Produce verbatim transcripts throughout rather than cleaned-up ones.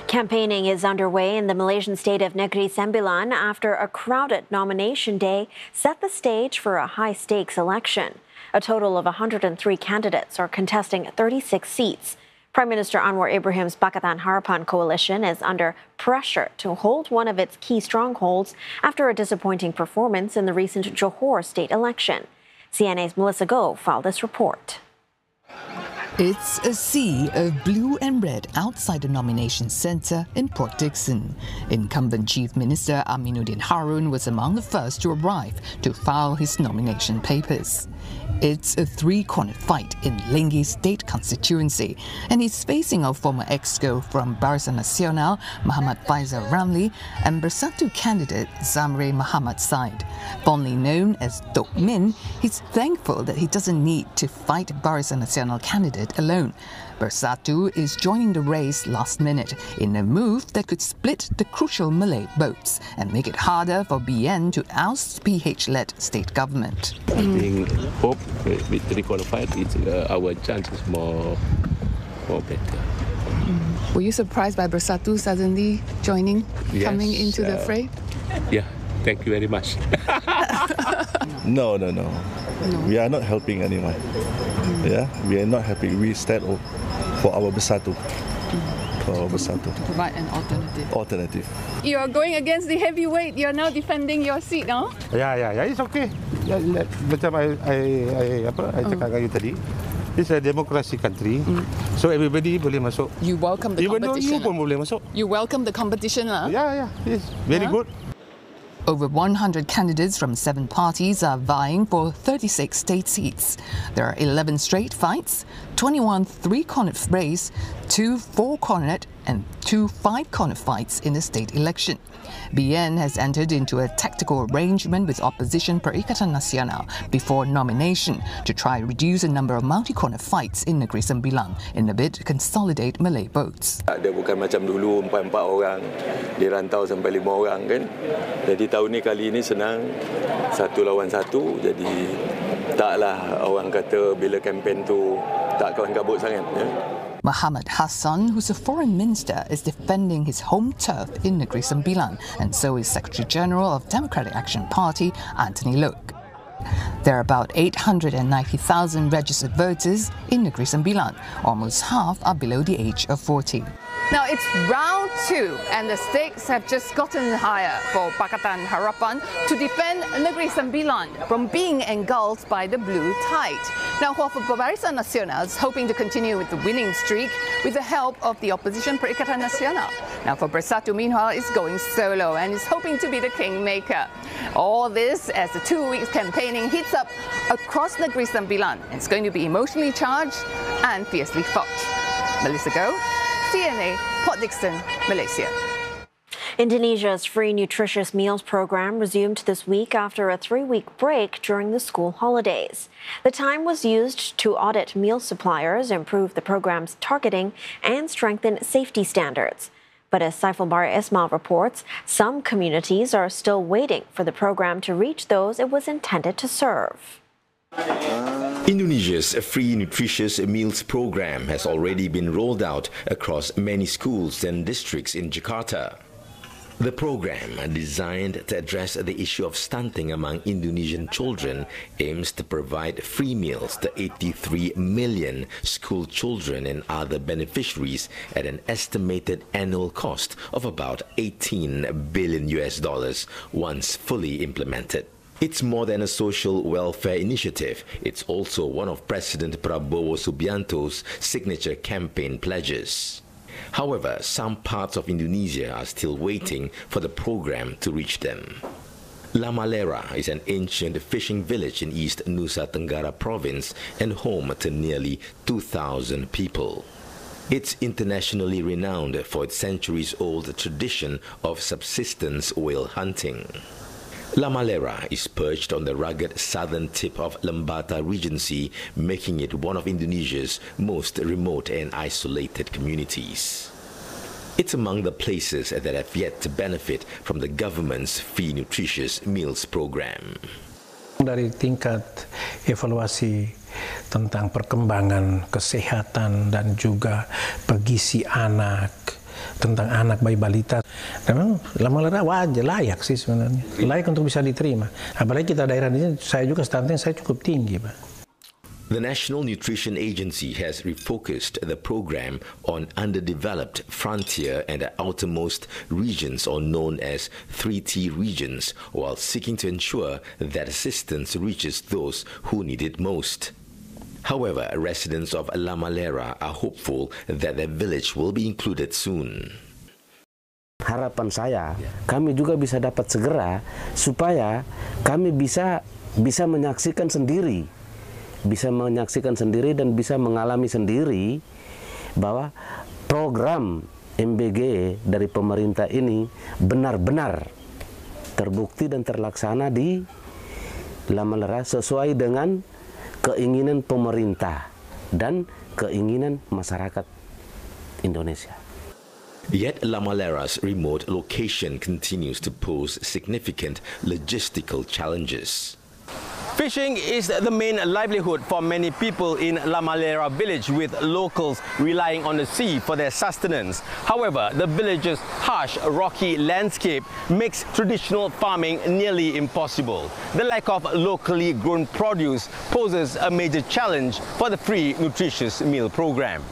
Campaigning is underway in the Malaysian state of Negeri Sembilan after a crowded nomination day set the stage for a high-stakes election. A total of one hundred three candidates are contesting thirty-six seats. Prime Minister Anwar Ibrahim's Pakatan Harapan coalition is under pressure to hold one of its key strongholds after a disappointing performance in the recent Johor state election. C N A's Melissa Goh filed this report. It's a sea of blue and red outside the nomination centre in Port Dickson. Incumbent Chief Minister Aminuddin Harun was among the first to arrive to file his nomination papers. It's a three-cornered fight in Lenggeh State constituency, and he's facing a former exco from Barisan Nasional, Muhammad Faizal Ramli, and Bersatu candidate Zamre Muhammad Said. Fondly known as Tok Min, he's thankful that he doesn't need to fight Barisan Nasional candidate alone. Bersatu is joining the race last minute in a move that could split the crucial Malay votes and make it harder for B N to oust P H-led state government. I think hope victory qualified, it's, uh, our chances more, more better. Mm. Were you surprised by Bersatu suddenly joining, yes, coming into the uh, fray? Yeah, thank you very much. no, no, no, no. We are not helping anyone. Mm. Yeah, we are not helping. We stand up for our Bersatu. Mm. For our Bersatu. To provide an alternative. Alternative. You are going against the heavyweight. You are now defending your seat, no? Yeah, yeah, yeah. It's okay. Yeah, macam I, I, I, apa, I cakap dengan you tadi. It's a democracy country, mm. so everybody boleh masuk. You welcome the Even competition. Even though you pun boleh masuk. You welcome the competition, lah. Yeah, yeah. It's very yeah. good. Over one hundred candidates from seven parties are vying for thirty-six state seats. There are eleven straight fights, twenty-one three-cornered races, two four-cornered and two five-cornered fights in the state election. B N has entered into a tactical arrangement with opposition Perikatan Nasional before nomination to try to reduce the number of multi-corner fights in Negeri Sembilan in a bid to consolidate Malay votes. Dia bukan macam dulu empat-empat orang dirantau sampai lima orang kan. Jadi tahun ni kali ini senang satu lawan satu. Jadi taklah orang kata bila kempen tu tak kawan kabut sangat ya. Muhammad Hassan, who's a foreign minister, is defending his home turf in Negeri Sembilan, and so is Secretary General of Democratic Action Party, Anthony Loke. There are about eight hundred ninety thousand registered voters in Negeri Sembilan. Almost half are below the age of forty. Now it's round two and the stakes have just gotten higher for Pakatan Harapan to defend Negeri Sembilan from being engulfed by the blue tide. Now for Barisan Nasional is hoping to continue with the winning streak with the help of the opposition Perikatan Nasional. Now for Bersatu meanwhile is going solo and is hoping to be the kingmaker. All this as the two weeks campaigning heats up across Negeri Sembilan. It's going to be emotionally charged and fiercely fought. Melissa Goh, C N A, Port Dickson, Malaysia. Indonesia's free nutritious meals program resumed this week after a three-week break during the school holidays. The time was used to audit meal suppliers, improve the program's targeting, and strengthen safety standards. But as Saiful Bara Ismail reports, some communities are still waiting for the program to reach those it was intended to serve. Indonesia's free nutritious meals program has already been rolled out across many schools and districts in Jakarta. The program, designed to address the issue of stunting among Indonesian children, aims to provide free meals to eighty-three million school children and other beneficiaries at an estimated annual cost of about eighteen billion U S dollars once fully implemented. It's more than a social welfare initiative. It's also one of President Prabowo Subianto's signature campaign pledges. However, some parts of Indonesia are still waiting for the program to reach them. La Malera is an ancient fishing village in East Nusa Tenggara province and home to nearly two thousand people. It's internationally renowned for its centuries-old tradition of subsistence whale hunting. La Malera is perched on the rugged southern tip of Lembata Regency, making it one of Indonesia's most remote and isolated communities. It's among the places that have yet to benefit from the government's free nutritious meals program. Dari tingkat evaluasi tentang perkembangan kesehatan dan juga bergizi anak tentang anak bayi balita. Memang Lamalera wajar, layak sih sebenarnya, layak untuk bisa diterima. Apalagi kita daerah ini, saya juga stunting saya cukup tinggi, Pak. The National Nutrition Agency has refocused the program on underdeveloped frontier and outermost regions, or known as three T regions, while seeking to ensure that assistance reaches those who need it most. However, residents of Lamalera are hopeful that their village will be included soon. Harapan saya, kami juga bisa dapat segera supaya kami bisa bisa menyaksikan sendiri. bisa menyaksikan sendiri dan bisa mengalami sendiri bahwa program M B G dari pemerintah ini benar-benar terbukti dan terlaksana di Lamalera sesuai dengan keinginan pemerintah dan keinginan masyarakat Indonesia. Yet Lamalera's remote location continues to pose significant logistical challenges. Fishing is the main livelihood for many people in Lamalera village, with locals relying on the sea for their sustenance. However, the village's harsh, rocky landscape makes traditional farming nearly impossible. The lack of locally grown produce poses a major challenge for the free nutritious meal program.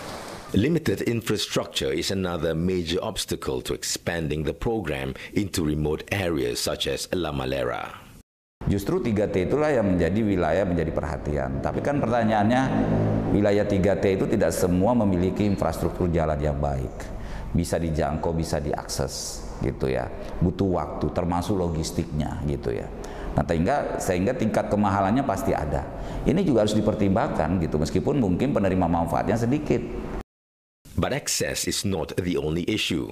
Limited infrastructure is another major obstacle to expanding the program into remote areas such as Lamalera. Justru tiga T itulah yang menjadi wilayah menjadi perhatian. Tapi kan pertanyaannya, wilayah tiga T itu tidak semua memiliki infrastruktur jalan yang baik. Bisa dijangkau, bisa diakses gitu ya. Butuh waktu, termasuk logistiknya gitu ya. Nah, sehingga, sehingga tingkat kemahalannya pasti ada. Ini juga harus dipertimbangkan gitu, meskipun mungkin penerima manfaatnya sedikit. But access is not the only issue.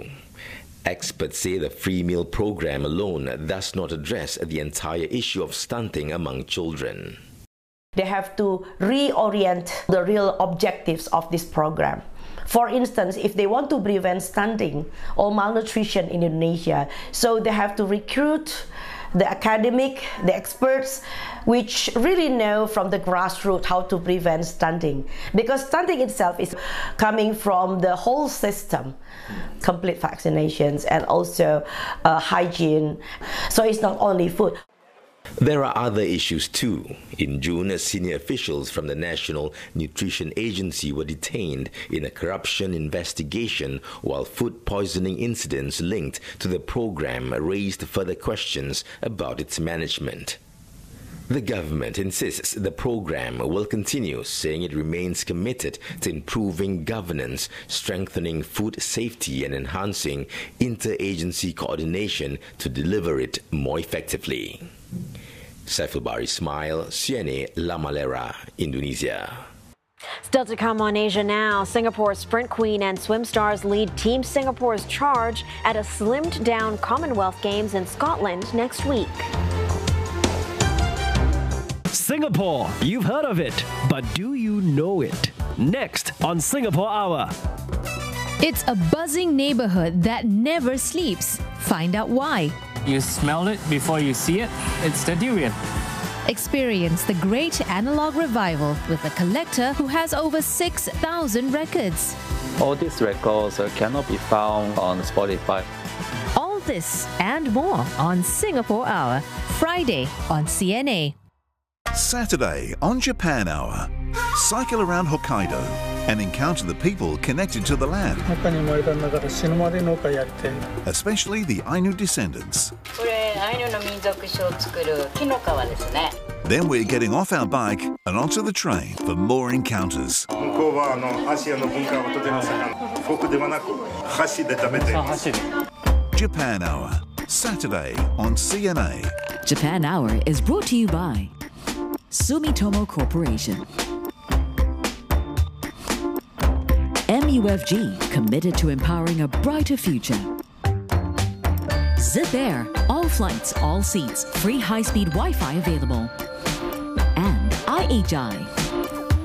Experts say the free meal program alone does not address the entire issue of stunting among children. They have to reorient the real objectives of this program. For instance, if they want to prevent stunting or malnutrition in Indonesia, so they have to recruit the academic, the experts, which really know from the grassroots how to prevent stunting. Because stunting itself is coming from the whole system, complete vaccinations and also uh, hygiene. So it's not only food. There are other issues too. In June, senior officials from the National Nutrition Agency were detained in a corruption investigation, while food poisoning incidents linked to the program raised further questions about its management. The government insists the program will continue, saying it remains committed to improving governance, strengthening food safety and enhancing interagency coordination to deliver it more effectively. Saiful Bahri Ismail, C N A, Lamalera, Indonesia. Still to come on Asia Now, Singapore's sprint queen and swim stars lead Team Singapore's charge at a slimmed-down Commonwealth Games in Scotland next week. Singapore, you've heard of it, but do you know it? Next on Singapore Hour. It's a buzzing neighborhood that never sleeps. Find out why. You smell it before you see it. It's the durian. Experience the great analog revival with a collector who has over six thousand records. All these records uh, cannot be found on Spotify. All this and more on Singapore Hour, Friday on C N A. Saturday on Japan Hour. Cycle around Hokkaido and encounter the people connected to the land, especially the Ainu descendants. Then we're getting off our bike and onto the train for more encounters. Japan Hour, Saturday on C N A. Japan Hour is brought to you by Sumitomo Corporation. M U F G, committed to empowering a brighter future. Zip Air, all flights, all seats, free high-speed Wi-Fi available. And I H I,